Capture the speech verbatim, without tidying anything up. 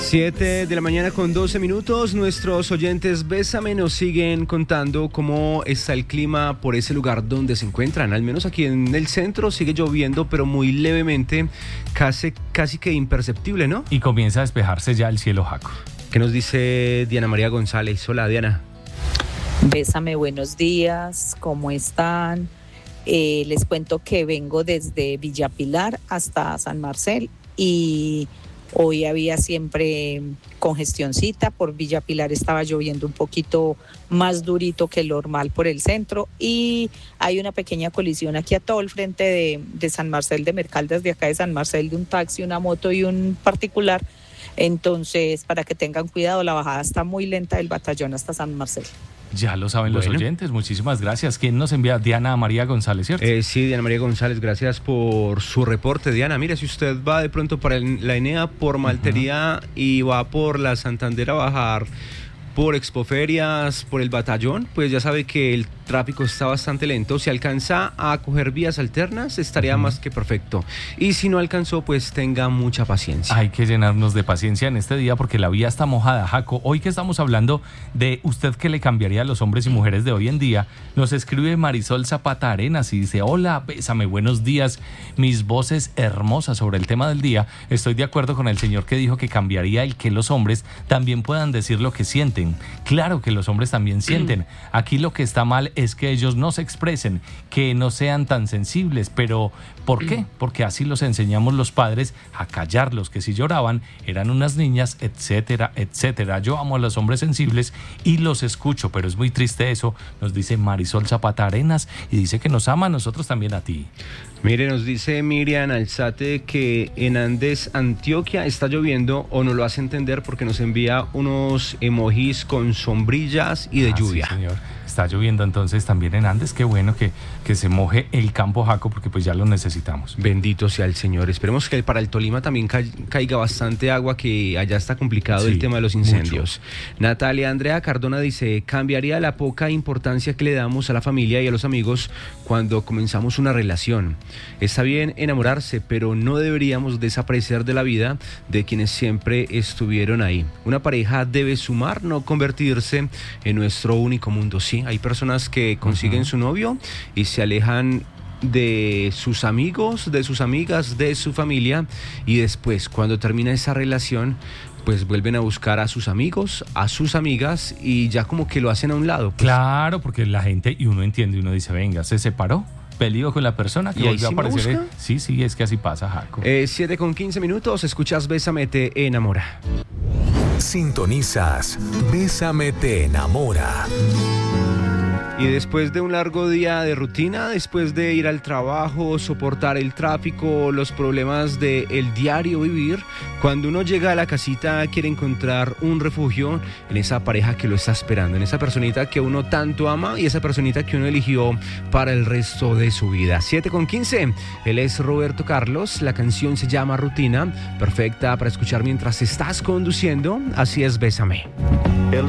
Siete de la mañana con doce minutos. Nuestros oyentes Bésame nos siguen contando cómo está el clima por ese lugar donde se encuentran. Al menos aquí en el centro sigue lloviendo, pero muy levemente, casi, casi que imperceptible, ¿no? Y comienza a despejarse ya el cielo, Jaco. ¿Qué nos dice Diana María González? Hola, Diana. Bésame, buenos días, ¿cómo están? Eh, les cuento que vengo desde Villa Pilar hasta San Marcel y hoy había siempre congestioncita. Por Villa Pilar estaba lloviendo un poquito más durito que lo normal por el centro y hay una pequeña colisión aquí a todo el frente de, de San Marcel de Mercaldas, de acá de San Marcel, de un taxi, una moto y un particular. Entonces, para que tengan cuidado, la bajada está muy lenta del batallón hasta San Marcel. Ya lo saben bueno. los oyentes, muchísimas gracias. ¿Quién nos envía? Diana María González, ¿cierto? Eh, sí, Diana María González, gracias por su reporte. Diana, mire, si usted va de pronto para el, la Enea por Maltería uh-huh. y va por la Santander a bajar por Expoferias, por el batallón, pues ya sabe que el tráfico está bastante lento. Si alcanza a coger vías alternas, estaría uh-huh. más que perfecto. Y si no alcanzó, pues tenga mucha paciencia. Hay que llenarnos de paciencia en este día porque la vía está mojada, Jaco. Hoy que estamos hablando de usted qué le cambiaría a los hombres y mujeres de hoy en día, nos escribe Marisol Zapata Arenas y dice: hola, bésame, buenos días, mis voces hermosas sobre el tema del día. Estoy de acuerdo con el señor que dijo que cambiaría el que los hombres también puedan decir lo que sienten. Claro que los hombres también sienten. Aquí lo que está mal es que ellos no se expresen, que no sean tan sensibles. Pero ¿por qué? Porque así los enseñamos los padres a callarlos, que si lloraban eran unas niñas, etcétera, etcétera. Yo amo a los hombres sensibles y los escucho, pero es muy triste eso, nos dice Marisol Zapata Arenas, y dice que nos ama a nosotros también a ti. Mire, nos dice Miriam Alzate que en Andes, Antioquia, está lloviendo, o nos lo hace entender porque nos envía unos emojis con sombrillas y de ah, lluvia. Sí, señor. Está lloviendo entonces también en Andes. Qué bueno que, que se moje el campo, Jaco, porque pues ya lo necesitamos. Bendito sea el Señor. Esperemos que para el Tolima también ca- caiga bastante agua, que allá está complicado sí, el tema de los incendios. Mucho. Natalia Andrea Cardona dice: cambiaría la poca importancia que le damos a la familia y a los amigos cuando comenzamos una relación. Está bien enamorarse, pero no deberíamos desaparecer de la vida de quienes siempre estuvieron ahí. Una pareja debe sumar, no convertirse en nuestro único mundo. Sí, hay personas que consiguen uh-huh. su novio y se alejan de sus amigos, de sus amigas, de su familia, y después, cuando termina esa relación, pues vuelven a buscar a sus amigos, a sus amigas, y ya como que lo hacen a un lado. Pues. Claro, porque la gente, y uno entiende, y uno dice: venga, se separó, peleó con la persona que volvió a aparecer. Sí, sí, es que así pasa, Jaco. Eh, siete con quince minutos, escuchas Bésame, te enamora. Sintonizas Bésame, te enamora. Y después de un largo día de rutina, después de ir al trabajo, soportar el tráfico, los problemas del diario vivir, cuando uno llega a la casita quiere encontrar un refugio en esa pareja que lo está esperando, en esa personita que uno tanto ama y esa personita que uno eligió para el resto de su vida. siete con quince, él es Roberto Carlos, la canción se llama Rutina, perfecta para escuchar mientras estás conduciendo. Así es, Bésame.